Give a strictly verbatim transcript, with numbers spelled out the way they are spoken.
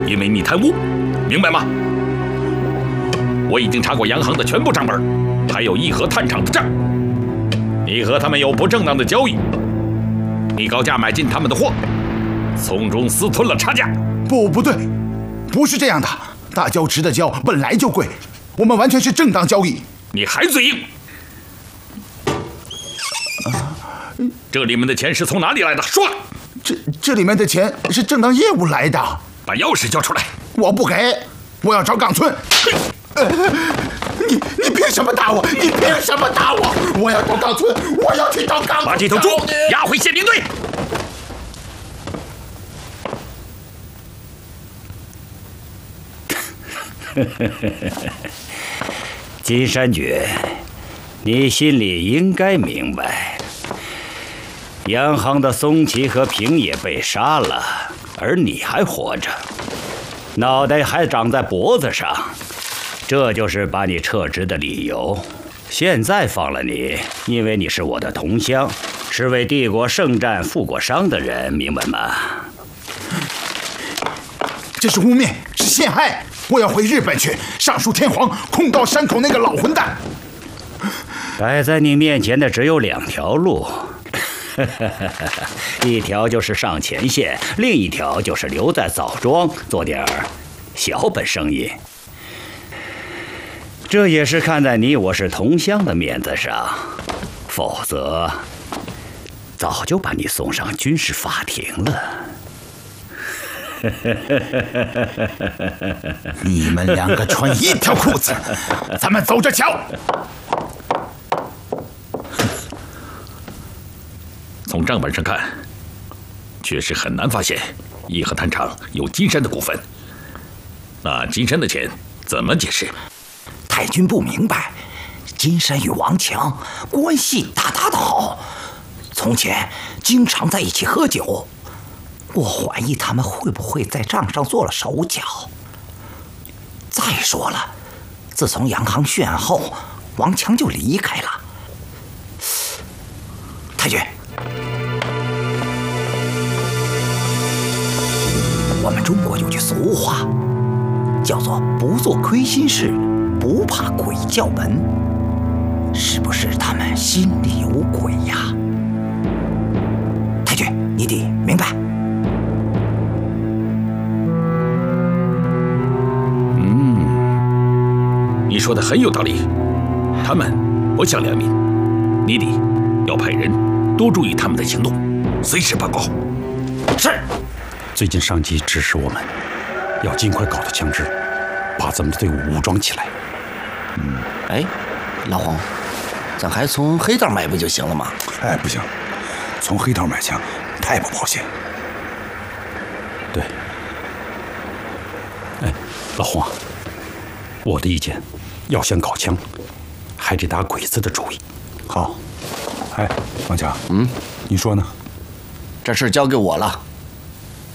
因为你贪污，明白吗？我已经查过洋行的全部账本，还有义和炭厂的账。你和他们有不正当的交易，你高价买进他们的货，从中私吞了差价。 不，不对，不是这样的。大胶池的胶本来就贵，我们完全是正当交易。 你还嘴硬？这里面的钱是从哪里来的？说！ 这这里面的钱是正当业务来的。 把钥匙交出来！ 我不给，我要找冈村。呃、你你凭什么打我？你凭什么打我？我要找冈村，我要去找冈村。 把这头猪押回宪兵队。 金山觉，你心里应该明白，洋行的松崎和平野被杀了，而你还活着，脑袋还长在脖子上，这就是把你撤职的理由。现在放了你，因为你是我的同乡，是为帝国圣战负过伤的人，明白吗？ 这是污蔑，是陷害！我要回日本去，上书天皇，控告山口那个老混蛋。 摆在你面前的只有两条路，一条就是上前线，另一条就是留在枣庄做点小本生意。这也是看在你我是同乡的面子上，否则早就把你送上军事法庭了。 你们两个穿一条裤子，咱们走着瞧。 从账本上看，确实很难发现义和炭厂有金山的股份。那金山的钱怎么解释？ 太君不明白，金山与王强关系大大的好，从前经常在一起喝酒。我怀疑他们会不会在账上做了手脚。再说了，自从洋行血案后，王强就离开了。太君，我们中国有句俗话，叫做不做亏心事，不怕鬼叫门。是不是他们心里有鬼呀？太君，你得明白。 你说的很有道理，他们不讲良民，你得要派人多注意他们的行动，随时报告。 是。 最近上级指示我们，要尽快搞到枪支，把咱们的队伍武装起来。 嗯，哎，老洪，咱还从黑道买不就行了吗？ 哎，不行，从黑道买枪太不保险。对。哎，老洪啊，我的意见。要想搞枪，还得打鬼子的主意。 好， 哎，王强， 嗯， 你说呢？ 这事交给我了。